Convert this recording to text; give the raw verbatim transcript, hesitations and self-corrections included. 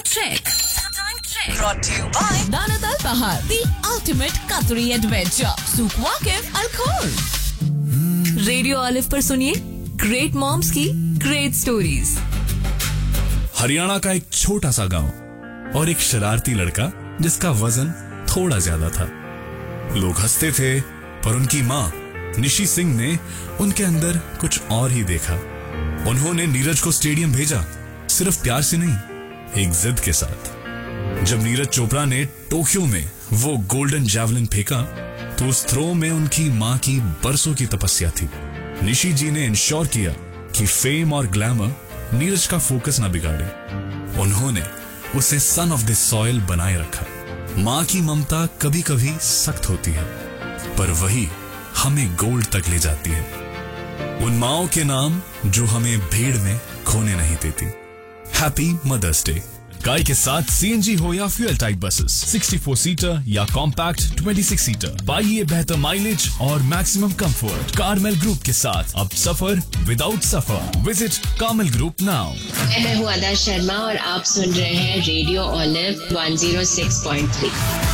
check. Brought to you by Danat Al Bahar, the ultimate Qatari adventure. Souk Waqif Al Khor. Radio olive पर सुनिए great moms की great stories. Haryana का एक छोटा सा गांव और एक शरारती लड़का जिसका वजन थोड़ा ज्यादा था। लोग हंसते थे, पर उनकी माँ निशी सिंह ने उनके अंदर कुछ और ही देखा। उन्होंने नीरज को स्टेडियम भेजा, सिर्फ प्यार से नहीं, एक जिद के साथ। जब नीरज चोपड़ा ने टोक्यो में वो गोल्डन जैवलिन फेंका, तो उस थ्रो में उनकी माँ की बरसों की तपस्या थी। निशी जी ने इंश्योर किया कि फेम और ग्लैमर नीरज का फोकस ना बिगाड़े। उन्होंने उसे सन ऑफ द सॉइल बनाए रखा। माँ की ममता कभी कभी सख्त होती है, पर वही हमें गोल्ड तक ले जाती है। उन माओं के नाम जो हमें भीड़ में खोने नहीं देती। Happy mother's day. गाय के साथ सीएनजी हो या फ्यूल टाइप बसेस, चौंसठ सीटर या कॉम्पैक्ट छब्बीस सीटर, पाइए बेहतर माइलेज और मैक्सिमम कंफर्ट कारमेल ग्रुप के साथ। अब सफर विदाउट सफर। Visit caramel group now. मैं हूँ आदा शर्मा और आप सुन रहे हैं रेडियो ऑलिव एक सौ छह पॉइंट तीन।